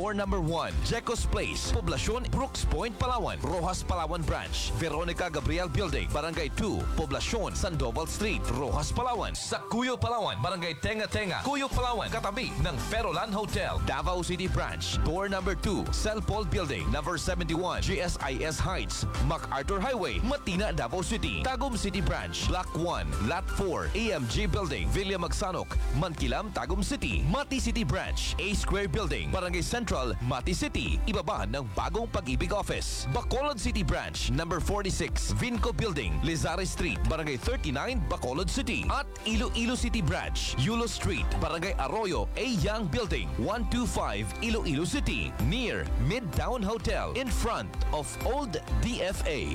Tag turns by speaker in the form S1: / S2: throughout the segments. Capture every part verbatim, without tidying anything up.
S1: Door number one, Jecos Place, Poblacion, Brooks Point, Palawan, Rojas, Palawan Branch, Veronica Gabriel Building, Barangay two, Poblacion, Sandoval Street, Rojas, Palawan. Sa Cuyo, Palawan, Barangay Tenga Tenga, Cuyo, Palawan, katabi ng Ferolan Hotel, Davao City Branch, Door number two, Celpol Building, number seventy-one, G S I S Heights, MacArthur Highway, Matina, Davao City, Tagum City Branch, Block one, Lot four, A M G Building, Villa Magsanok, Mankilam, Tagum City, Mati City Branch, A Square Building, Barangay Central, Mati City, ibaba ng Bagong Pag-ibig Office, Bacolod City Branch, number forty-six, Vinco Building, Lizares Street, Barangay thirty-nine, Bacolod City, at Iloilo City Branch, Yulo Street, Barangay Arroyo, A Young Building, one twenty-five, Iloilo City, near Midtown Hotel, in front of Old D F A.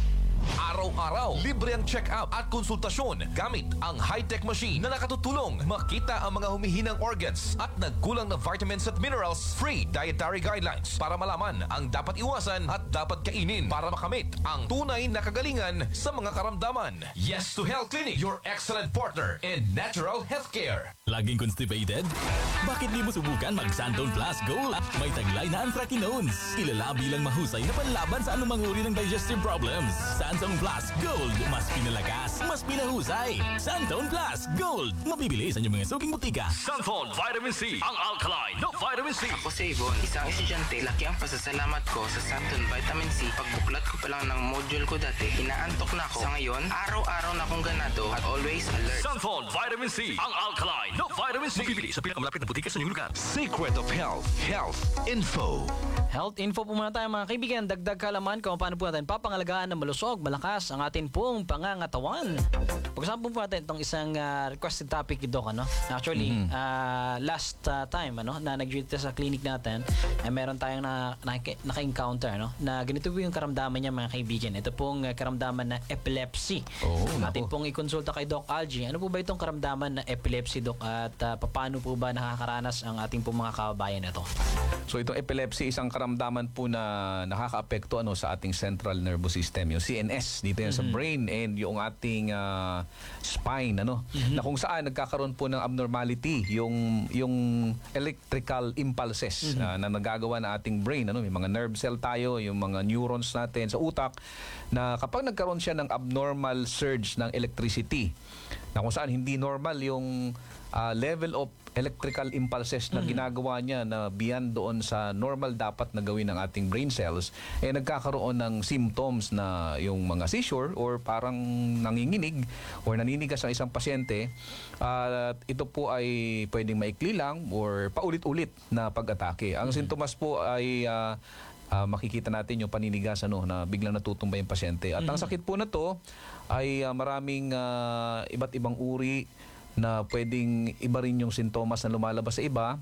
S1: Araw-araw, libre ang check-up at konsultasyon gamit ang high-tech machine na nakatutulong makita ang mga humihinang organs at nagkulang na vitamins at minerals. Free dietary guidelines para malaman ang dapat iwasan at dapat kainin para makamit ang tunay na kagalingan sa mga karamdaman. Yes to Health Clinic, your excellent partner in natural healthcare.
S2: Laging constipated? Bakit di mo subukan mag-Santon Plus Gold? May taglay na anthracinones. Kilala bilang mahusay na panlaban sa anumang uri ng digestive problems. Santon Plus Gold. Mas pinalakas, mas pinahusay. Santon Plus Gold. Mabibili sa inyong mga suking butika.
S3: Santon Vitamin C, ang alkaline no vitamin C.
S4: Ako si Yvonne, isang estudyante. Laki ang pasasalamat ko sa Santon Vitamin C. Pagbuklat ko pa lang ng module ko dati, inaantok na ako. Sa ngayon, araw-araw na akong ganado at always alert.
S3: Santon Vitamin C, ang alkaline no vitamin C. Mabibili sa pinakamalapit na butika sa inyong lugar.
S1: Secret of Health, Health Info.
S5: Health info po muna tayo mga kaibigan. Dagdag kalaman kung paano po natin papangalagaan ng malusog, malakas ang atin pong pangangatawan. Pag-usapan po natin itong isang uh, requested topic, Doc, ano? Actually, mm-hmm. uh, last uh, time ano, na nag-visit sa clinic natin, eh, meron tayong na, na, naka-encounter no, na ganito po yung karamdaman niya mga kaibigan. Ito pong uh, karamdaman na epilepsy.
S1: Oh,
S5: atin pong ikonsulta kay Doc Algie. Ano po ba itong karamdaman na epilepsy, Doc? At uh, paano po ba nakakaranas ang ating pong mga kababayan na ito?
S6: So itong epilepsy, isang karamdaman po na nakakaapekto ano sa ating central nervous system, yung C N S dito yan mm-hmm. sa brain and yung ating uh, spine ano mm-hmm. na kung saan nagkakaroon po ng abnormality yung yung electrical impulses mm-hmm. uh, na nagagawa ng ating brain ano, may mga nerve cell tayo, yung mga neurons natin sa utak na kapag nagkaroon siya ng abnormal surge ng electricity na kung saan hindi normal yung uh, level of electrical impulses na mm-hmm. ginagawa niya na beyond doon sa normal dapat na gawin ng ating brain cells, eh nagkakaroon ng symptoms na yung mga seizure or parang nanginginig or naninigas ang isang pasyente. At uh, ito po ay pwedeng maikli lang or paulit-ulit na pag-atake. Ang mm-hmm. sintomas po ay uh, uh, makikita natin yung paninigas ano, na biglang natutumba yung pasyente. At mm-hmm. ang sakit po na to ay uh, maraming uh, iba't ibang uri na pwedeng iba rin yung sintomas na lumalabas sa iba.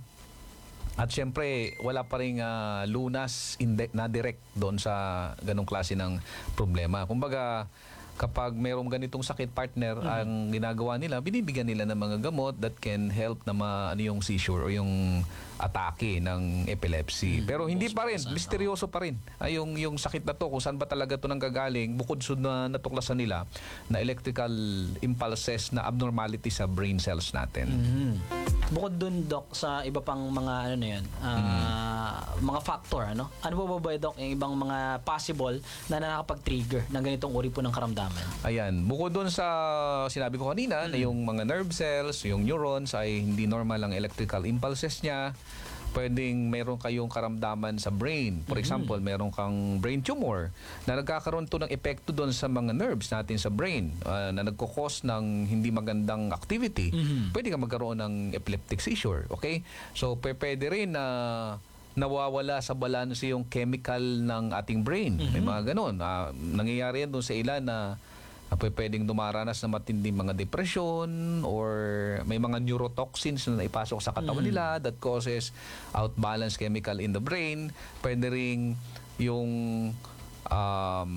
S6: At syempre, wala pa rin uh, lunas inde- na direct doon sa ganong klase ng problema. Kumbaga, kapag mayroong ganitong sakit partner, mm-hmm. ang ginagawa nila, binibigyan nila ng mga gamot that can help na ma, ano yung seizure o yung atake ng epilepsy. Mm-hmm. Pero hindi pa rin, misteryoso pa rin. Ay, yung, yung sakit na to, kung saan ba talaga to nang gagaling, bukod sa na natuklasan nila na electrical impulses na abnormality sa brain cells natin.
S5: Mm-hmm. Bukod dun, Doc, sa iba pang mga ano na yun, uh, mm. mga factor, ano? Ano po ba ba, Doc, yung ibang mga possible na nakakapag-trigger ng ganitong uri po ng karamdaman?
S6: Ayan, bukod dun sa sinabi ko kanina mm. na yung mga nerve cells, yung neurons ay hindi normal ang electrical impulses niya, pwedeng meron kayong karamdaman sa brain. For mm-hmm. example, meron kang brain tumor na nagkakaroon to ng epekto doon sa mga nerves natin sa brain uh, na nagkukos ng hindi magandang activity. Mm-hmm. Pwede ka magkaroon ng epileptic seizure. Okay? So, pwede rin na uh, nawawala sa balanse yung chemical ng ating brain. Mm-hmm. May mga ganun. Uh, nangyayari yan doon sa ilan na Uh, pwedeng dumaranas na matinding mga depression or may mga neurotoxins na naipasok sa katawan mm. nila that causes outbalance chemical in the brain. Pwede ring yung um,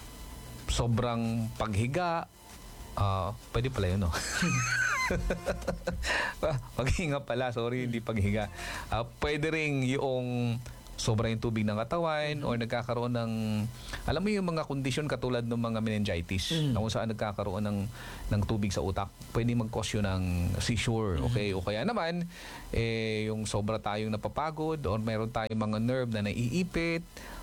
S6: sobrang paghiga. Uh, pwede pala yun, no? Paghinga pala, sorry, hindi paghiga. Uh, pwede ring yung sobra yung tubig ng katawan or nagkakaroon ng, alam mo yung mga kondisyon katulad ng mga meningitis na kung saan nagkakaroon ng, ng tubig sa utak, pwede mag-cause yun ng seizure, okay? O kaya naman, eh, yung sobra tayong napapagod or meron tayong mga nerve na naiipit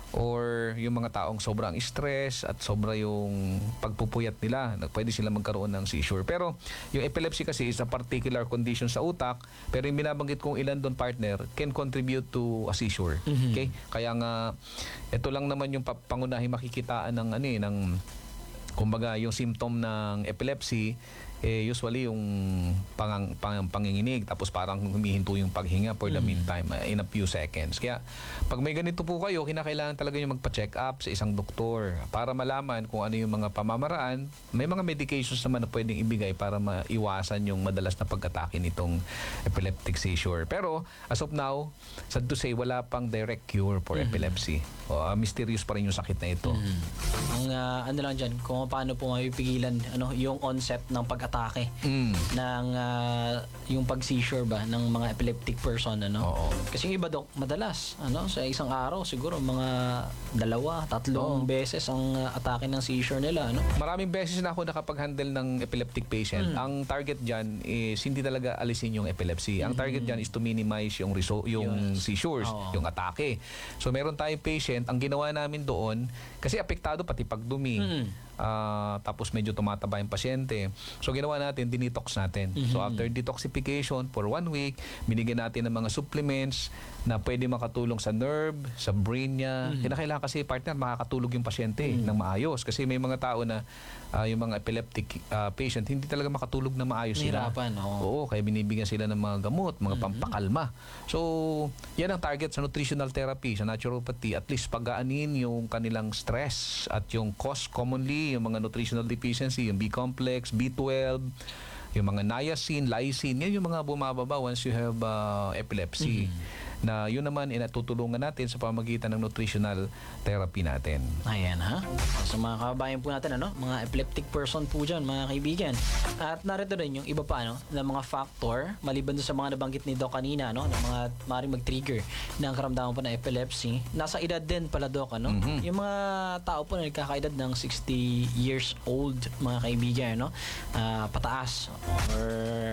S6: or yung mga taong sobrang stress at sobra yung pagpupuyat nila, pwede sila magkaroon ng seizure. Pero yung epilepsy kasi is a particular condition sa utak, pero yung binabanggit kong ilan doon, partner, can contribute to a seizure. Okay? Kaya nga, ito lang naman yung pa- pangunahing makikitaan ng ano eh, ng kumbaga yung symptom ng epilepsy, eh usually yung pangang, pang, panginginig tapos parang humihinto yung paghinga for the meantime uh, in a few seconds. Kaya pag may ganito po kayo, kinakailangan talaga yung magpa-check up sa isang doktor para malaman kung ano yung mga pamamaraan. May mga medications naman na pwedeng ibigay para maiwasan yung madalas na pag-atake nitong epileptic seizure. Pero as of now, sad to say, wala pang direct cure for mm-hmm. epilepsy. O, uh, mysterious pa rin yung sakit na ito.
S5: Mm-hmm. Ang uh, ano lang dyan, kung paano po mapipigilan ano, yung onset ng pag-atake mm. ng uh, yung pag-seizure ba ng mga epileptic person, ano?
S6: Oo.
S5: Kasi yung iba, Dok, madalas ano, sa isang araw siguro mga dalawa, tatlong Oo. beses ang uh, atake ng seizure nila, ano?
S6: Maraming beses na ako nakapag-handle ng epileptic patient. Mm. Ang target dyan is hindi talaga alisin yung epilepsy. Ang target dyan is to minimize yung reso- yung yes. seizures, Oo. yung atake. So meron tayong patient, ang ginawa namin doon, kasi apektado pati pagdumi. Mm. Uh, tapos medyo tumataba yung pasyente. So ginawa natin, dinetox natin. Mm-hmm. So after detoxification for one week, binigyan natin ng mga supplements na pwede makatulong sa nerve, sa brain niya. Mm-hmm. Kinakailangan kasi, partner, makakatulog yung pasyente mm-hmm. ng maayos. Kasi may mga tao na uh, yung mga epileptic uh, patient, hindi talaga makatulog na maayos sila.
S5: Nihirapan, oo.
S6: Oo, kaya binibigyan sila ng mga gamot, mga mm-hmm. pampakalma. So yan ang target sa nutritional therapy, sa naturopathy. At least pagaanin yung kanilang stress at yung cause commonly yung mga nutritional deficiency, yung B-complex, B twelve, yung mga niacin, lysine, yan yung mga bumababa once you have uh, epilepsy. Mm-hmm. Na yun naman inatutulungan natin sa pamagitan ng nutritional therapy natin.
S5: Ayan ha. So mga kababayan po natin, ano, mga epileptic person po dyan, mga kaibigan. At narito rin yung iba pa, ano, na mga factor, maliban doon sa mga nabanggit ni Doc kanina, no, na mga maaaring mag-trigger ng karamdaman po ng epilepsy. Nasa edad din pala, Doc, ano? Mm-hmm. Yung mga tao po na nagkakaedad ng sixty years old, mga kaibigan, no, uh, pataas, or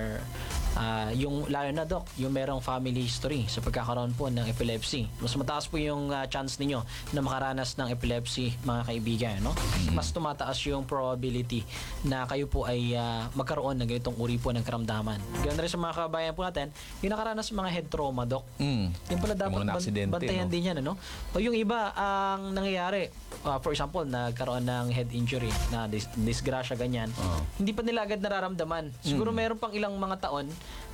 S5: uh, yung lalo na, Doc, yung merong family history sa pagkakaroon po ng epilepsy. Mas mataas po yung uh, chance ninyo na makaranas ng epilepsy, mga kaibigan, no? Mm-hmm. Mas tumataas yung probability na kayo po ay uh, magkaroon ng ganitong uri po ng karamdaman. Ganoon rin sa mga kabayan po natin, yung nakaranas ng mga head trauma, Doc. Mm. Yung pala dapat ban- bantayan no? din yan, ano? O yung iba, ang nangyayari, uh, for example, nagkaroon ng head injury, na dis- disgrasya, ganyan, uh. hindi pa nila agad nararamdaman. Siguro mm. meron pang ilang mga taon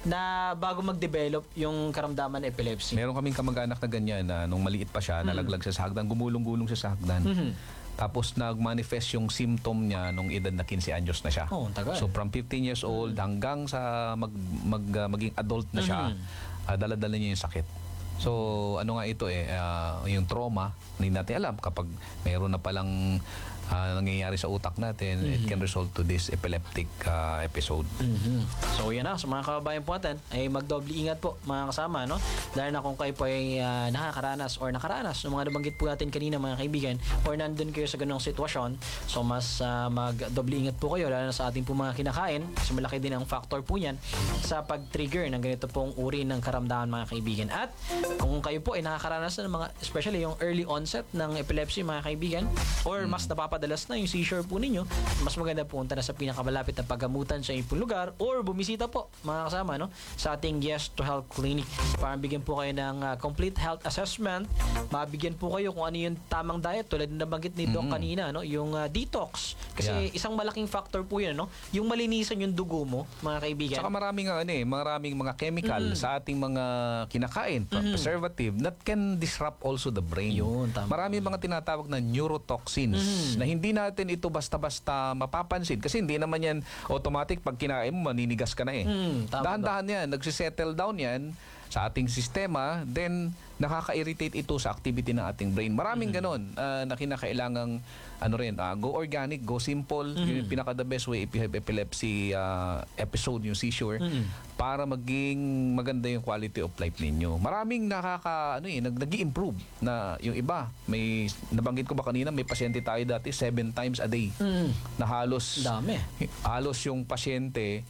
S5: na bago mag-develop yung karamdaman ng epilepsy.
S6: Meron kaming kamag-anak na ganyan na nung maliit pa siya, mm-hmm. nalaglag siya sa hagdan, gumulong-gulong siya sa hagdan. Mm-hmm. Tapos nag-manifest yung symptom niya nung edad na fifteen anyos na siya.
S5: Oh, tagal.
S6: So from fifteen years old mm-hmm. hanggang sa mag, mag, uh, maging adult na siya, mm-hmm. uh, dala-dala niya yung sakit. So ano nga ito eh, uh, yung trauma, hindi natin alam kapag mayroon na palang Uh, nangyayari sa utak natin, mm-hmm. it can result to this epileptic uh, episode.
S5: Mm-hmm. So yan na, sa mga kababayan po natin, ay magdoble ingat po, mga kasama, no? Dahil na kung kayo po ay uh, nakakaranas or nakaranas ng mga nabanggit po natin kanina, mga kaibigan, or nandun kayo sa ganong sitwasyon, so mas uh, magdoble ingat po kayo, lalo na sa ating po mga kinakain, kasi malaki din ang factor po yan sa pag-trigger ng ganito pong uri ng karamdaman, mga kaibigan. At kung kayo po ay nakakaranas na ng mga, especially yung early onset ng epilepsy, mga kaibigan, or mm. mas napapadalas na yung seizure po ninyo, mas maganda punta na sa pinakamalapit na paggamutan sa inyong lugar or bumisita po, mga kasama, no, sa ating Yes to Health Clinic para bigyan po kayo ng uh, complete health assessment, mabigyan po kayo kung ano yung tamang diet tulad na nabanggit ni Doc mm-hmm. kanina, no, yung uh, detox kasi yeah. isang malaking factor po yun, no, yung malinisan yung dugo mo, mga kaibigan.
S6: Saka maraming ano eh, maraming mga chemical mm-hmm. sa ating mga kinakain, mm-hmm. preservative that can disrupt also the brain.
S5: Yun, tama.
S6: Maraming mga tinatawag na neurotoxins mm-hmm. na hindi natin ito basta-basta mapapansin kasi hindi naman yan automatic pag kinain mo maninigas ka na eh. Mm, dahan-dahan yan, nagsisettle down yan sa ating sistema, then nakaka-irritate ito sa activity ng ating brain. Maraming ganon uh, na kinakailangang ano rin, uh, go organic, go simple. Yun yung pinaka the best way if you have epilepsy uh, episode, yung seizure, para maging maganda yung quality of life ninyo. Maraming nakaka ano eh, nag nag-i-improve na yung iba. May nabanggit ko ba kanina, may pasyente tayo dati seven times a day. Na halos
S5: Dami.
S6: halos yung pasyente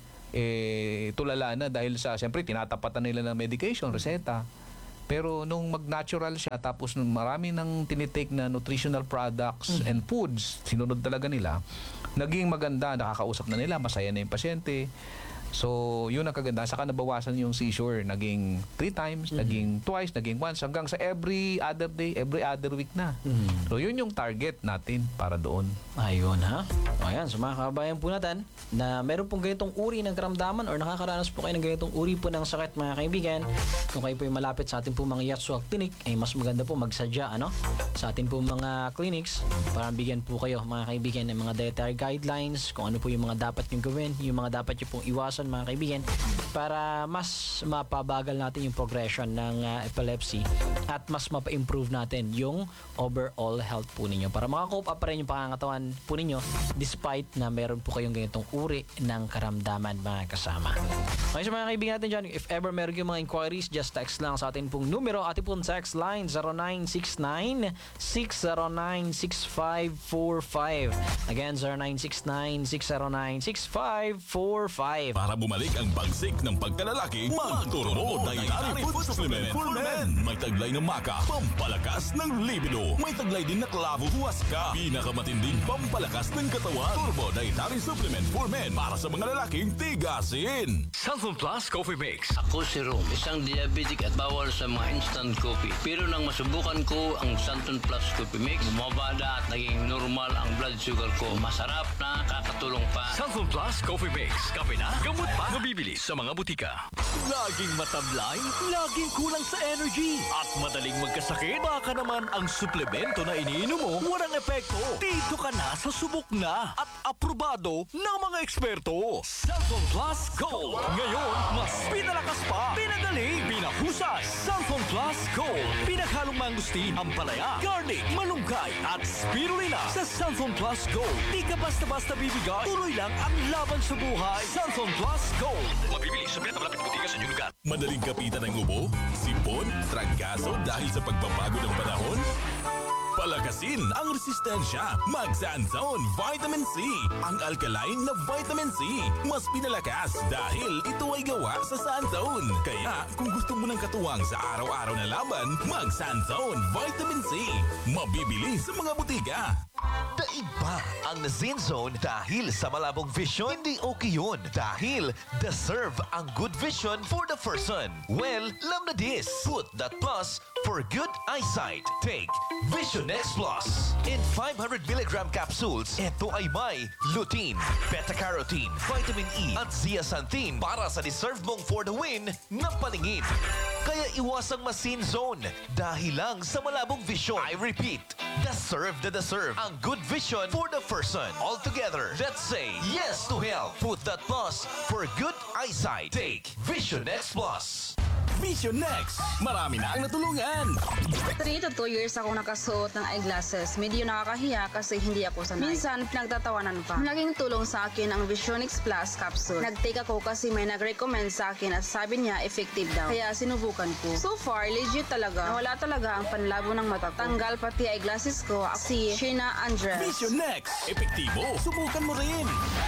S6: eh tulala na dahil sa siyempre tinatapatan nila ng medication, reseta. Pero nung mag-natural siya, tapos nung marami nang tinitake na nutritional products and foods, sinunod talaga nila, naging maganda, nakakausap na nila, masaya na yung pasyente. So, yun ang kaganda. Saka nabawasan yung seizure. Naging three times, naging twice, naging once, hanggang sa every other day, every other week na. So, yun yung target natin para doon.
S5: Ayun ha. O ayan, sa mga kabayan po natin na meron pong ganitong uri ng karamdaman or nakakaranas po kayo ng ganitong uri po ng sakit, mga kaibigan, kung kayo po yung malapit sa ating po mga Yatsuak Clinic, ay mas maganda po magsadya ano, sa ating po mga clinics para bigyan po kayo, mga kaibigan, ng mga dietary guidelines, kung ano po yung mga dapat nyo gawin, yung mga dapat nyo pong iwasan, mga kaibigan, para mas mapabagal natin yung progression ng uh, epilepsy at mas mapa-improve natin yung overall health po ninyo para makakope up pa rin yung pangangatawan po ninyo despite na meron po kayong ganitong uri ng karamdaman, mga kasama. Okay, so mga kaibigan natin dyan, if ever meron kayong mga inquiries, just text lang sa atin pong numero, ating pong text line zero nine six nine, six zero nine, six five four five. Again, zero nine six nine, six zero nine, six five four five.
S2: Para bumalik ang bagsik ng pagkalalaki, magturbo Dietary Food Supplement for Men. May taglay ng maka, pampalakas ng libido. May taglay din na klavo huwaska, pinakamatinding pampalakas ng katawan. Turbo Dietary Supplement for Men para sa mga lalaking tigasin.
S3: Santon Plus Coffee Mix.
S7: Ako si Rom, isang diabetic at bawal sa mga instant coffee. Pero nang masubukan ko ang Santon Plus Coffee Mix, bumabada at naging normal ang blood sugar ko. Masarap na, kakatulong pa.
S3: Santon Plus Coffee Mix. Kape na, gamot pa. Mabibili sa mga butika.
S1: Laging matablay, laging kulang sa energy, at madaling magkasakit. Baka naman ang suplemento na iniinom mo walang epekto. Dito ka na sa subok na at aprobado ng mga eksperto. Santon Plus Gold. Ngayon, mas pinalakas pa, pinagaling, pinahusay. Santon Plus Gold. Pinaghalong mangustin, ampalaya, garlic, malunggay, at spirulina. Sa Santon Plus Gold, di ka basta-basta bibigay. Tuloy lang ang laban sa buhay. Santon Plus Gold.
S3: Mabibili sa pinakamalapit na butika sa inyong lugar.
S2: Madaling kapitan ng ubo, sipon, trangkaso dahil sa pagbabago ng panahon? Palakasin ang resistensya. Mag-Sanzone Vitamin C. Ang alkaline na vitamin C. Mas pinalakas dahil ito ay gawa sa Sanzone. Kaya kung gusto mo ng katuwang sa araw-araw na laban, mag-Sanzone Vitamin C. Mabibili sa mga butika.
S1: Daig ba ang Zen Zone dahil sa malabong vision? Hindi okay yun dahil deserve ang good vision for the person. Well, lam na this. Put that plus for good eyesight. Take Vision X Plus. In five hundred milligram capsules, ito ay may lutein, beta-carotene, vitamin E, at zeaxanthin para sa deserve mong for the win na paningin. Kaya iwasang masin zone dahil lang sa malabong vision. I repeat, deserve the deserve ang good vision for the person. All together, let's say yes to health. Put that plus for good eyesight. Take Vision X Plus.
S2: Vision Next. Marami na ang natulungan.
S8: three to two years ako nakasuot ng eyeglasses. Medyo nakakahiya kasi hindi ako sanay. Minsan, pinagtatawanan pa. Naging tulong sa akin ang Vision X Plus capsule. Nag-take ako kasi may nag-recommend sa akin at sabi niya effective daw. Kaya sinubukan ko. So far, legit talaga. Nawala talaga ang panlabo ng mata ko. Tanggal pati eyeglasses ko. Ako si Sheena Andres.
S2: Vision Next. Epektibo. Subukan mo rin.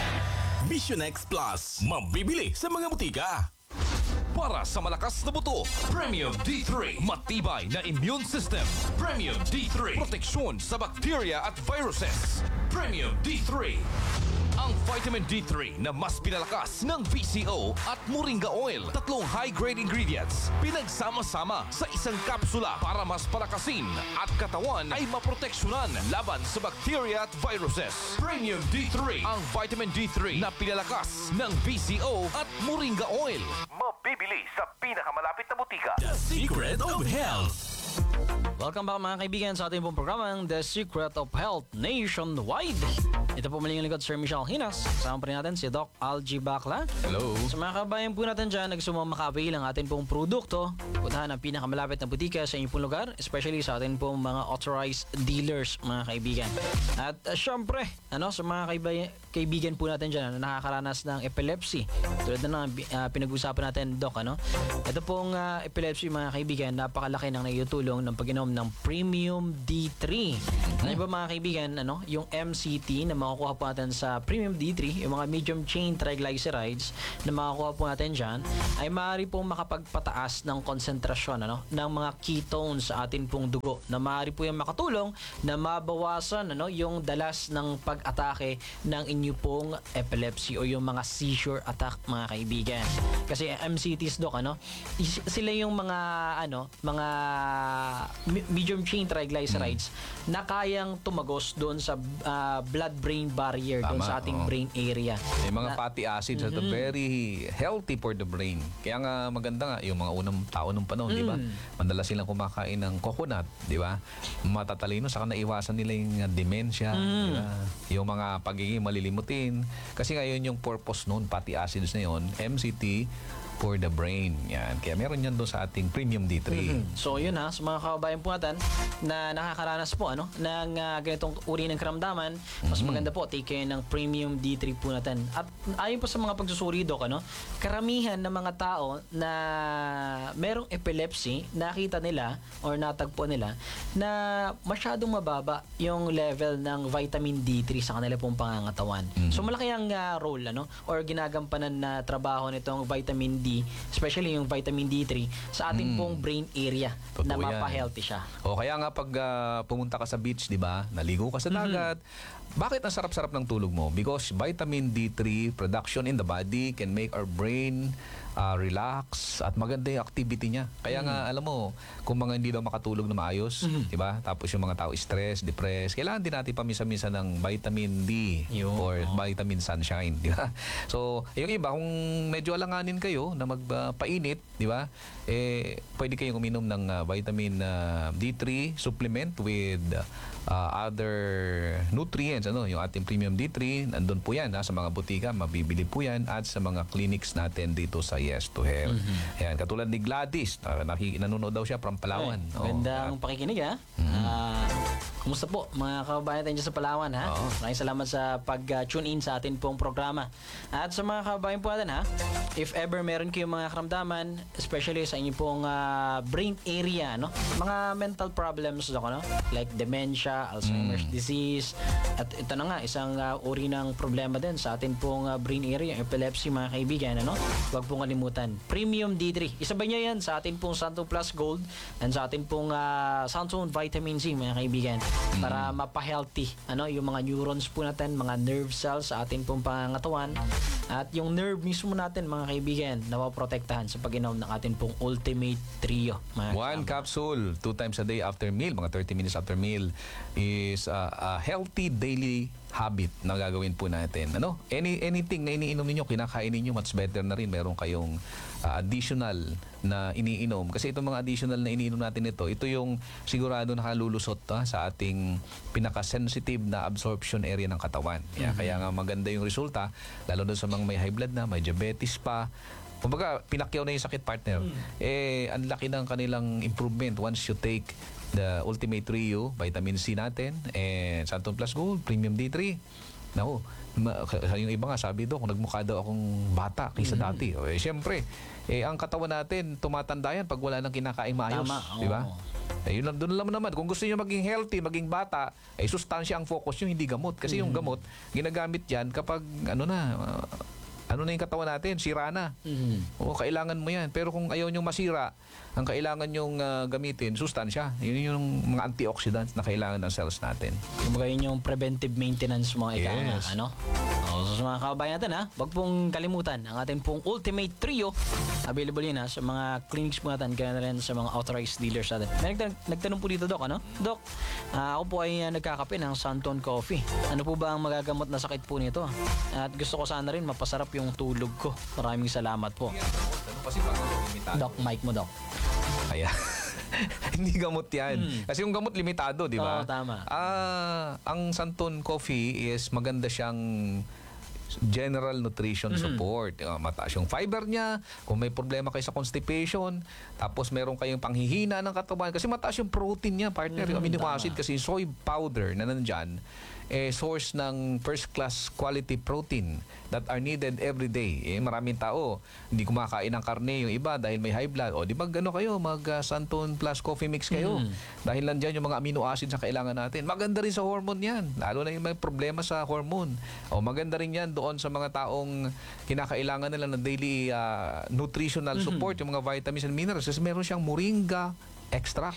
S2: Vision X Plus. Mabibili sa mga butika.
S1: Para sa malakas na buto, Premium D three. Matibay na immune system. Premium D three. Proteksyon sa bacteria at viruses. Premium D three. Ang vitamin D three na mas pinalakas ng V C O at Moringa Oil. Tatlong high-grade ingredients. Pinagsama-sama sa isang kapsula para mas palakasin at katawan ay maproteksyonan laban sa bacteria at viruses. Premium D three. Ang vitamin D three na pinalakas ng V C O at Moringa Oil. Mabibili sa pinakamalapit na butika.
S2: The Secret of Health.
S5: Welcome back mga kaibigan sa ating pong programang The Secret of Health Nationwide. Ito po muli yung lingkod, Sir Michelle Hinas. Kasama pa rin natin si Doc Algie Bacla.
S6: Hello.
S5: Sa mga kabayan po natin dyan, nagsumamakabail ang ating pong produkto. Puntahan ang pinakamalapit na butika sa inyong pong lugar, especially sa ating pong mga authorized dealers, mga kaibigan. At uh, syempre, ano, sa mga kaibigan, kaibigan po natin dyan na nakakaranas ng epilepsy. Tulad na ng uh, pinag-usapan natin, Doc, ano? Ito pong uh, epilepsy, mga kaibigan, napakalaki ng naitutulong ng pag-inom ng Premium D three. Mm-hmm. Ano ba mga kaibigan, ano, yung M C T na makukuha po natin sa Premium D three, yung mga medium chain triglycerides na makukuha po natin dyan, ay maaari pong makapagpataas ng konsentrasyon, ano, ng mga ketones sa atin pong dugo, na maaari po yung makatulong na mabawasan, ano, yung dalas ng pag-atake ng inyo pong epilepsy o yung mga seizure attack, mga kaibigan. Kasi M C Ts, Doc, ano, is- sila yung mga ano, mga medium chain triglycerides mm. na kayang tumagos doon sa uh, blood-brain barrier, doon sa ating
S6: oo.
S5: brain area.
S6: May mga
S5: na,
S6: fatty acids
S5: mm-hmm.
S6: that are very healthy for the brain. Kaya nga maganda nga yung mga unang tao nung panahon, mm. di ba? Madalas silang kumakain ng coconut, di ba? Matatalino, saka naiwasan nila yung uh, dementia, mm. di ba? Yung mga pagiging malilimutin. Kasi ngayon yung purpose noon, fatty acids na yun, M C T for the brain. Yan. Kaya meron yan doon sa ating Premium D three.
S5: Mm-hmm. So yun ha, sa mga kababayan po natin na nakakaranas po ano ng uh, ganitong uri ng karamdaman, mas mm-hmm. maganda po take kayo ng Premium D three po natin. At ayon po sa mga pagsusuri, Doc, ano, karamihan ng mga tao na merong epilepsy, nakita nila or natagpo nila na masyadong mababa yung level ng vitamin D three sa kanila pong pangangatawan. Mm-hmm. So malaki ang uh, role ano or ginagampanan na trabaho nitong vitamin D, especially yung vitamin D three sa ating mm. pong brain area. Totoo na mapa-healthy siya.
S6: O kaya nga pag uh, pumunta ka sa beach, di ba? Naligo ka sa dagat. Mm-hmm. Bakit ang sarap-sarap ng tulog mo? Because vitamin D three production in the body can make our brain uh, relax at maganda yung activity niya. Kaya mm. nga, alam mo, kung mga hindi daw makatulog na maayos, mm-hmm. di ba? Tapos yung mga tao stress, depressed, kailangan din natin pamisa-misa ng vitamin D Yo. or oh. vitamin sunshine, di ba? So, yung iba, kung medyo alanganin kayo na magpainit, uh, di ba? Eh, pwede kayong uminom ng uh, vitamin uh, D three supplement with uh, other nutrients, ano, yung ating Premium D three, nandun po yan, ha, sa mga butika, mabibili po yan, at sa mga clinics natin dito sa Yes to Health. Mm-hmm. Ayan, katulad ni Gladys, uh, naki, nanonood daw siya from Palawan.
S5: Ay, magandang oh, pakikinig, ha? Mm-hmm. Uh, kumusta po, mga kababayan tayo dyan sa Palawan, ha? Oh. Maraming salamat sa pag-tune in sa atin pong programa. At sa mga kababayan po natin, ha? If ever meron kayong mga karamdaman, especially sa inyo pong uh, brain area, no? Mga mental problems, no? Like dementia, Alzheimer's mm. disease, at ito na nga, isang uh, uri ng problema din sa atin pong uh, brain area, yung epilepsy, mga kaibigan, ano? Huwag pong kalimutan. Premium D three. Isabay niya yan sa atin pong Santo Plus Gold and sa atin pong uh, Santo Vitamin C, mga kaibigan, mm. para mapa-healthy, ano? Yung mga neurons po natin, mga nerve cells sa atin pong pangangatawan, at yung nerve mismo natin, mga kaibigan, na maprotektahan sa pag-inom ng atin pong Ultimate Trio.
S6: One capsule, two times a day after meal, mga thirty minutes after meal, is uh, a healthy daily habit na gagawin po natin. Ano? Any anything na iniinom ninyo, kinakain ninyo, much better na rin meron kayong uh, additional na iniinom. Kasi itong mga additional na iniinom natin ito, ito yung sigurado nakalulusot ha, sa ating pinaka-sensitive na absorption area ng katawan. Kaya, mm-hmm. kaya nga maganda yung resulta, lalo na sa mga may high blood na, may diabetes pa. Kumbaga, pinakyaw na yung sakit, partner. Mm. Eh, ang laki ng kanilang improvement once you take the Ultimate Trio, Vitamin C natin, and Santon Plus Gold, Premium D three. Naku, ma- yung iba nga sabi doon, kung nagmukha daw akong bata kaysa mm-hmm. dati. O, eh, siyempre, eh, ang katawan natin, tumatanda yan pag wala nang kinakain maayos. Tama, di ba? Eh, yun lang, doon lang naman. Kung gusto niyo maging healthy, maging bata, eh, sustansya ang focus nyo, hindi gamot. Kasi mm-hmm. yung gamot, ginagamit yan kapag, ano na, uh, ano na yung katawan natin, sira na. Mm-hmm. O, kailangan mo yan. Pero kung ayaw nyo masira, ang kailangan nyong uh, gamitin, sustansya. Yun yung mga antioxidants na kailangan ng cells natin.
S5: Kumbaga yun yung preventive maintenance mga ika.
S6: Yes.
S5: Ano? So, sa mga kababayan natin, ha, wag pong kalimutan ang ating pong Ultimate Trio. Available yun ha, sa mga clinics po natin, kaya na rin sa mga authorized dealers natin. May nagtan- nagtanong po dito, Doc, ano? Doc, uh, ako po ay uh, nagkakape ng Santon Coffee. Ano po ba ang magagamot na sakit po nito? At gusto ko sana rin mapasarap yung tulog ko. Maraming salamat po. Doc, mic mo, Doc.
S6: Kaya, Hindi gamot yan. Kasi yung gamot limitado, di ba?
S5: Oo, tama.
S6: Ah, ang Santon Coffee is maganda siyang general nutrition support. Uh, mataas yung fiber niya. Kung may problema kayo sa constipation, tapos meron kayong panghihina ng katawan. Kasi mataas yung protein niya, partner. Yung amino acid kasi yung soy powder na nandyan, eh, source ng first class quality protein that are needed every day. Eh, maraming tao, hindi kumakain ng karne yung iba dahil may high blood. O, di ba gano kayo? Mag uh, Santon Plus Coffee Mix kayo. Dahil nandyan yung mga amino acids na kailangan natin. Maganda rin sa hormone yan. Lalo na yung may problema sa hormone. O, maganda rin yan doon sa mga taong kinakailangan nila ng daily uh, nutritional support, yung mga vitamins and minerals. Kasi meron siyang moringa extract.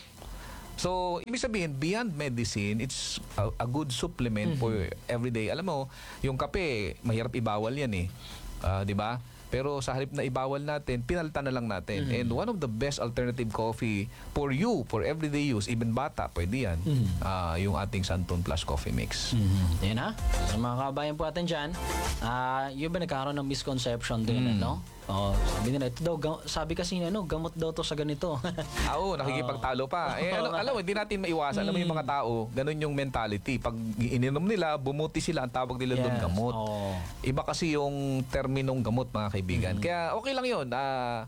S6: So, ibig sabihin, beyond medicine, it's a, a good supplement for everyday. Alam mo, yung kape, mahirap ibawal yan eh. Ah, di ba? Pero sa halip na ibawal natin, pinalitan na lang natin. And one of the best alternative coffee for you, for everyday use, even bata, pwede yan. Ah, yung ating Santon Plus Coffee Mix.
S5: Yan ha. Sa mga kabayan po natin dyan, ah, yung ba nagkakaroon ng misconception din, ano? Oh, sabi nila, ito daw, ga- sabi kasi ano, gamot daw to sa ganito.
S6: Ah, oo, nakikipagtalo pa. Eh, alam, alam mo, hindi natin maiwasan. Alam mo yung mga tao, ganun yung mentality. Pag ininom nila, bumuti sila, ang tawag nila doon
S5: Yes,
S6: gamot.
S5: oo.
S6: Iba kasi yung terminong gamot, mga kaibigan. Kaya okay lang yun. Ah,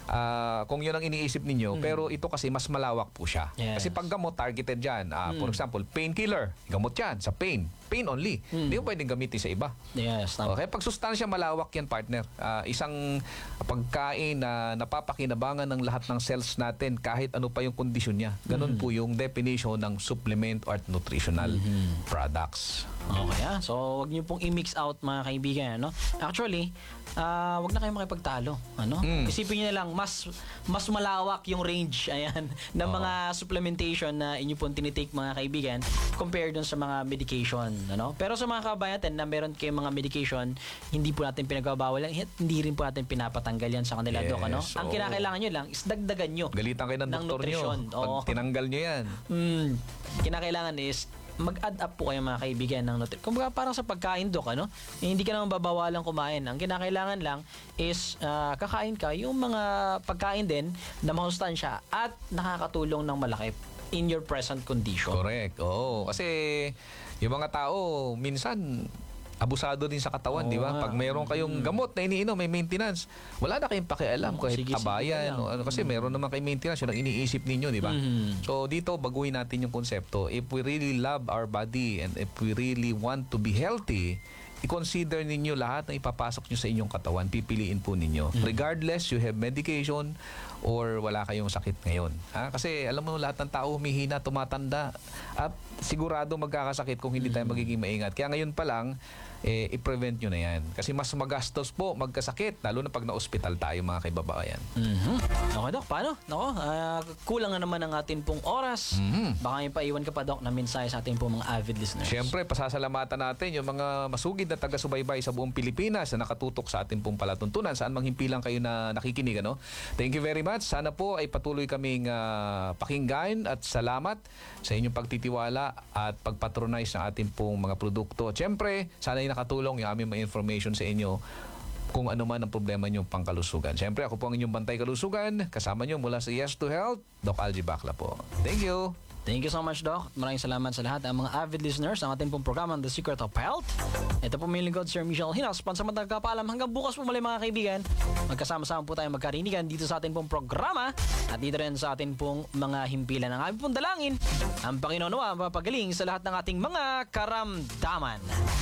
S6: ah, kung yun ang iniisip ninyo, pero ito kasi mas malawak po siya.
S5: Yes.
S6: Kasi pag gamot, targeted dyan. Ah, For example, painkiller. Gamot yan sa pain. Pain only. Hindi mo pwedeng gamitin sa iba.
S5: Yes, tama.
S6: Okay, pag sustansya malawak yan, partner. Ah, isang pagkain na napapakinabangan ng lahat ng cells natin kahit ano pa yung kondisyon niya. Ganun po yung definition ng supplement or nutritional products.
S5: Okay ah. So, wag niyo pong i-mix out, mga kaibigan, ano? Actually, ah, wag na kayo makipagtalo, ano? Isipin niyo na lang, mas mas malawak yung range, ayan, ng mga supplementation na inyo pong tinitake, mga kaibigan, compared dun sa mga medication, ano? Pero sa mga kabayan natin na meron kayong mga medication, hindi po natin pinagbabawal yan, hindi rin po natin pinapatanggal yan sa kanila,
S6: Yes,
S5: Dok, ano? Ang
S6: oo.
S5: kinakailangan nyo lang is dagdagan nyo.
S6: Galitan kayo ng,
S5: Ng
S6: doktor nyo.
S5: nutrisyon,
S6: Pag
S5: oo.
S6: tinanggal nyo yan.
S5: Mm, kinakailangan is mag-add up po kayo, mga kaibigan, ng nutrition. Kumbaga parang sa pagkain, Dok, ano? Eh, hindi ka naman babawalan kumain. Ang kinakailangan lang is ah, kakain ka yung mga pagkain din na mahustansya at nakakatulong ng malaki in your present condition.
S6: Correct. Oo. Kasi yung mga tao, minsan, abusado din sa katawan,
S5: Oo
S6: di ba?
S5: nga.
S6: Pag mayroon kayong gamot na iniinom, may maintenance, wala na kayong pakialam
S5: Oo,
S6: kahit
S5: sige, sige
S6: kabayan.
S5: na lang.
S6: O, ano, kasi meron naman kayong maintenance, yun ang iniisip ninyo, di ba?
S5: Mhm.
S6: So, dito, baguhin natin yung konsepto. If we really love our body and if we really want to be healthy, i-consider ninyo lahat na ipapasok nyo sa inyong katawan, pipiliin po ninyo. Regardless, you have medication or wala kayong sakit ngayon. Ha? Kasi alam mo, lahat ng tao humihina, tumatanda, at sigurado magkakasakit kung hindi tayo magiging maingat. Kaya ngayon pa lang, eh, i-prevent nyo na yan. Kasi mas magastos po magkasakit, lalo na pag na-hospital tayo, mga kaibabayan.
S5: Mhm. Okay, Dok. Paano? Nako, ah, kulang na naman ang atin pong oras. Baka may paiwan ka pa, Dok, na mensahe sa ating pong mga avid listeners.
S6: Siyempre, pasasalamatan natin yung mga masugid na taga-subaybay sa buong Pilipinas na nakatutok sa ating pong palatuntunan, saan mang himpilang kayo na nakikinig. Ano? Thank you very much. Sana po ay patuloy kaming ah, pakinggan at salamat sa inyong pagtitiwala at pagpatronize ng ating pong mga produkto. Siyempre, sana ay nakatulong yung aming mga information sa inyo kung ano man ang problema nyo pangkalusugan. Siyempre, ako po ang inyong bantay kalusugan. Kasama nyo mula sa Yes to Health, Doc Algie Bacla po. Thank you.
S5: Thank you so much, Doc. Maraming salamat sa lahat ng mga avid listeners ng ating pong programa The Secret of Health. Ito po may lingkod, Sir Michelle Hinas. Pansamantang kapaalam, hanggang bukas po muli, mga kaibigan. Magkasama-sama po tayo magkarinigan dito sa ating pong programa at dito rin sa ating pong mga himpilan ng aming pong dalangin. Ang Panginoon nawa mapagaling sa lahat ng ating mga karamdaman.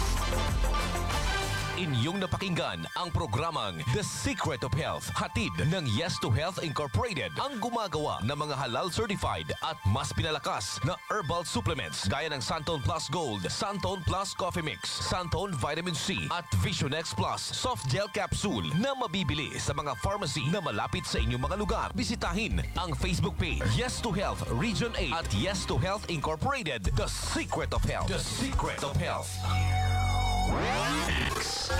S1: Inyong napakinggan ang programang The Secret of Health, hatid ng Yes to Health Incorporated, ang gumagawa ng mga halal certified at mas pinalakas na herbal supplements gaya ng Santon Plus Gold, Santon Plus Coffee Mix, Santon Vitamin C at Vision X Plus Soft Gel Capsule na mabibili sa mga pharmacy na malapit sa inyong mga lugar. Bisitahin ang Facebook page Yes to Health Region eight at Yes to Health Incorporated, The Secret of Health. The Secret of Health.
S9: X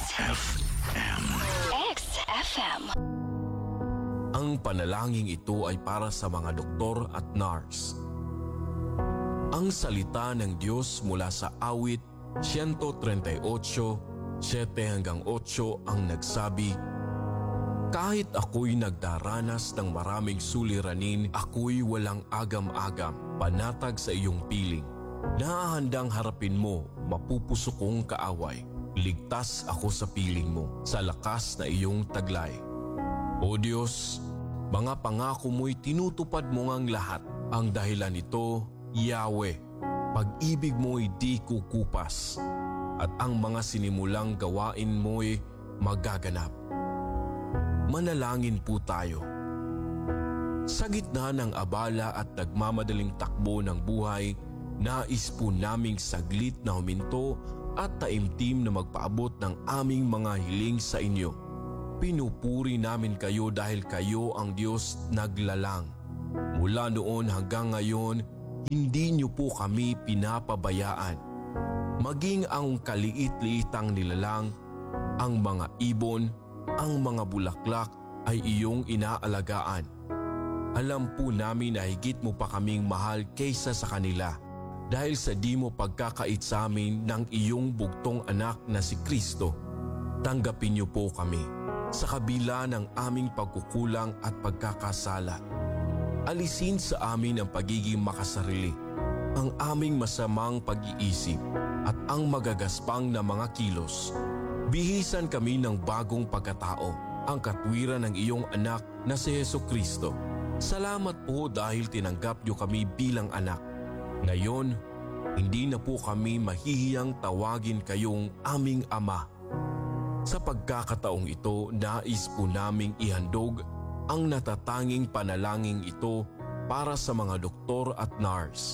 S9: F M.
S10: Ang panalangin ito ay para sa mga doktor at nurse. Ang salita ng Diyos mula sa awit one thirty-eight, seven hanggang eight ang nagsabi, Kahit ako'y nagdaranas ng maraming suliranin, ako'y walang agam-agam, panatag sa iyong piling. Nahahandang harapin mo, mapupuso kong kaaway. Ligtas ako sa piling mo, sa lakas na iyong taglay. O Diyos, mga pangako mo'y tinutupad mo ngang lahat. Ang dahilan nito, Yahweh, pag-ibig mo'y di kukupas, at ang mga sinimulang gawain mo'y magaganap. Manalangin po tayo. Sa gitna ng abala at nagmamadaling takbo ng buhay, nais po naming saglit na huminto at taimtim na magpaabot ng aming mga hiling sa inyo. Pinupuri namin kayo dahil kayo ang Diyos naglalang. Mula noon hanggang ngayon, hindi niyo po kami pinapabayaan. Maging ang kaliit-liitang nilalang, ang mga ibon, ang mga bulaklak ay iyong inaalagaan. Alam po namin na higit mo pa kaming mahal kaysa sa kanila dahil sa di mo pagkakait sa amin ng iyong bugtong anak na si Kristo. Tanggapin niyo po kami sa kabila ng aming pagkukulang at pagkakasala. Alisin sa amin ang pagiging makasarili, ang aming masamang pag-iisip at ang magagaspang na mga kilos. Bihisan kami ng bagong pagkatao, ang katwiran ng iyong anak na si Jesucristo. Salamat po dahil tinanggap niyo kami bilang anak. Ngayon, hindi na po kami mahihiyang tawagin kayong aming ama. Sa pagkakataong ito, nais po naming ihandog ang natatanging panalangin ito para sa mga doktor at nurse.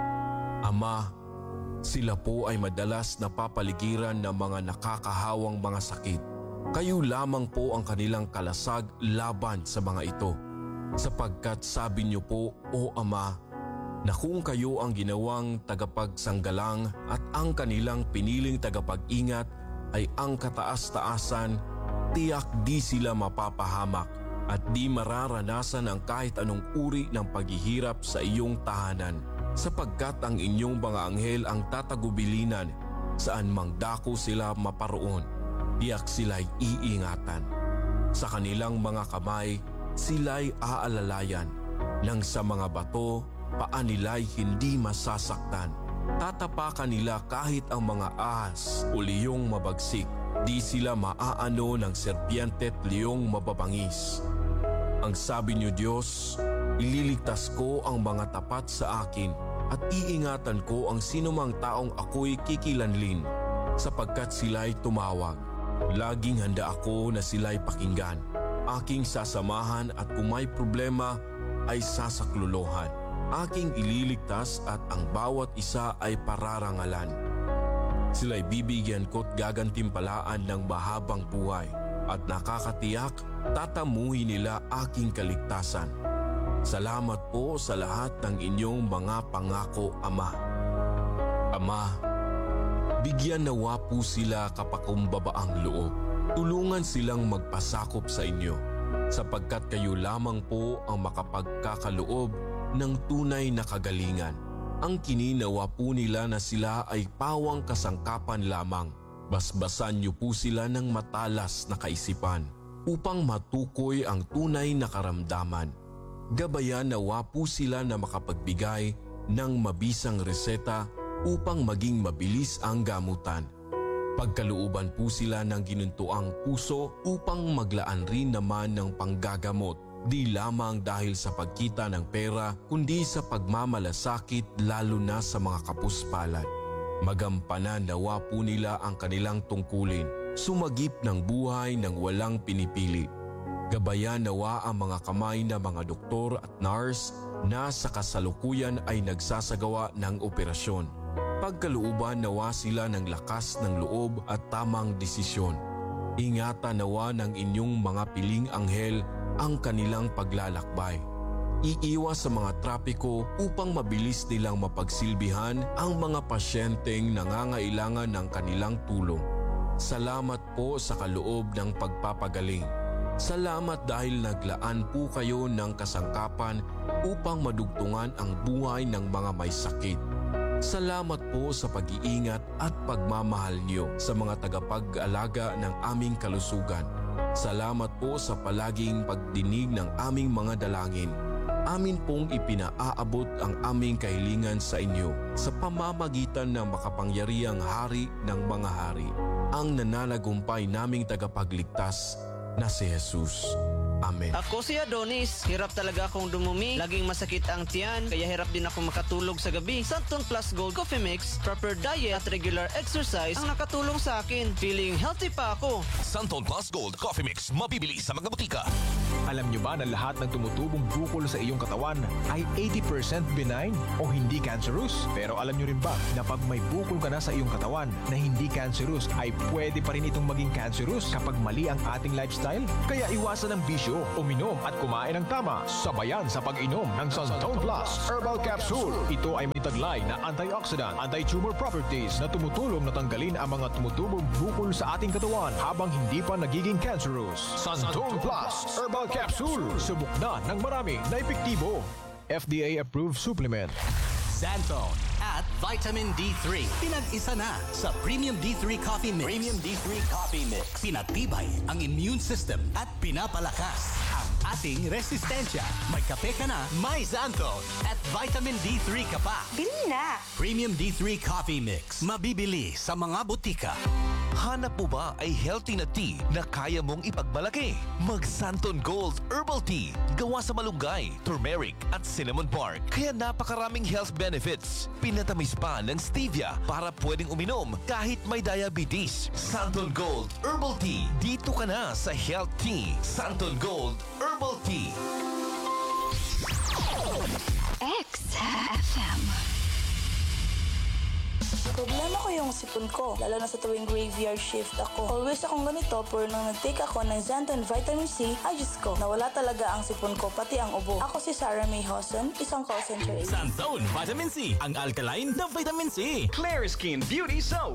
S10: Ama, sila po ay madalas napapaligiran ng mga nakakahawang mga sakit. Kayo lamang po ang kanilang kalasag laban sa mga ito. Sapagkat sabi niyo po, O Ama, na kung kayo ang ginawang tagapagsanggalang at ang kanilang piniling tagapag-ingat ay ang kataas-taasan, tiyak di sila mapapahamak at di mararanasan ang kahit anong uri ng paghihirap sa iyong tahanan. Sapagkat ang inyong mga anghel ang tatagubilinan saan mang dako sila maparoon, tiyak sila'y iingatan. Sa kanilang mga kamay, sila'y aalalayan, nang sa mga bato, paa nila'y hindi masasaktan. Tatapakan nila kahit ang mga ahas o liyong mabagsik, di sila maaano ng serpiente at liyong mababangis. Ang sabi niyo Diyos, ililigtas ko ang mga tapat sa akin at iingatan ko ang sinumang taong ako'y kikilanlin sapagkat sila'y tumawag. Laging handa ako na sila'y pakinggan. Aking sasamahan at kung may problema ay sasaklolohan. Aking ililigtas at ang bawat isa ay pararangalan. Sila'y bibigyan ko't gagantimpalaan ng mahabang buhay at nakakatiyak tatamuhin nila aking kaligtasan. Salamat po sa lahat ng inyong mga pangako, Ama. Ama, bigyan nawa po sila kapakumbabaang loob. Tulungan silang magpasakop sa inyo, sapagkat kayo lamang po ang makapagkakaloob ng tunay na kagalingan. Ang kininawa po nila na sila ay pawang kasangkapan lamang. Basbasan niyo po sila ng matalas na kaisipan upang matukoy ang tunay na karamdaman. Gabayan nawa po sila na makapagbigay ng mabisang reseta upang maging mabilis ang gamutan. Pagkalooban po sila ng ginuntuang puso upang maglaan rin naman ng panggagamot, di lamang dahil sa pagkita ng pera kundi sa pagmamalasakit lalo na sa mga kapuspalad. Magampanan nawa po nila ang kanilang tungkulin, sumagip ng buhay ng walang pinipili. Gabayan nawa ang mga kamay na mga doktor at nurse na sa kasalukuyan ay nagsasagawa ng operasyon. Pagkalooban nawa sila ng lakas ng loob at tamang desisyon. Ingatan nawa ng inyong mga piling anghel ang kanilang paglalakbay. Iiwas sa mga trapiko upang mabilis nilang mapagsilbihan ang mga pasyenteng nangangailangan ng kanilang tulong. Salamat po sa kaloob ng pagpapagaling. Salamat dahil naglaan po kayo ng kasangkapan upang madugtungan ang buhay ng mga may sakit. Salamat po sa pag-iingat at pagmamahal niyo sa mga tagapag-alaga ng aming kalusugan. Salamat po sa palaging pagdinig ng aming mga dalangin. Amin pong ipinaaabot ang aming kahilingan sa inyo sa pamamagitan ng makapangyarihang hari ng mga hari, ang nananagumpay naming tagapagligtas na si Jesus. Amen.
S9: Ako si Adonis. Hirap talaga akong dumumi. Laging masakit ang tiyan. Kaya hirap din ako makatulog sa gabi. Santon Plus Gold Coffee Mix, proper diet at regular exercise ang nakatulong sa akin. Feeling healthy pa ako.
S1: Santon Plus Gold Coffee Mix. Mabibili sa mga butika.
S11: Alam niyo ba na lahat ng tumutubong bukol sa iyong katawan ay eighty percent benign o hindi cancerous? Pero alam niyo rin ba na pag may bukol ka na sa iyong katawan na hindi cancerous ay pwede pa rin itong maging cancerous kapag mali ang ating lifestyle? Kaya iwasan ang bisyo, uminom at kumain ng tama, sabayan sa pag-inom ng Santon Plus Herbal Capsule. Ito ay may taglay na antioxidant, anti-tumor properties na tumutulong na tanggalin ang mga tumutubong bukol sa ating katawan habang hindi pa nagiging cancerous. Santon Plus Herbal Capsule. Subok na ng marami na epektibo. F D A-approved supplement.
S12: Xanthone at Vitamin D three. Pinag-isa na sa Premium D three Coffee Mix. Premium D three Coffee Mix. Pinatibay ang immune system at pinapalakas ang ating resistensya. May kape ka na, may Xanthone at Vitamin D three ka pa.
S13: Bili na!
S12: Premium D three Coffee Mix. Mabibili sa mga butika.
S1: Hanap mo ba ay healthy na tea na kaya mong ipagmalaki? Mag Santon Gold Herbal Tea. Gawa sa malunggay, turmeric at cinnamon bark. Kaya napakaraming health benefits. Pinatamis pa ng stevia para pwedeng uminom kahit may diabetes. Santon Gold Herbal Tea. Dito ka na sa Health Tea. Santon Gold Herbal Tea.
S13: X F M. Problema ko yung sipon ko, lalo na sa tuwing graveyard shift ako. Always akong ganito, pero nung nag-take ako ng Xanthone Vitamin C, ay Diyos ko, nawala talaga ang sipon ko, pati ang ubo. Ako si Sarah May Hosen, isang call center agent.
S2: Santon Vitamin C, ang alkaline na vitamin C.
S3: Clear Skin Beauty Soap.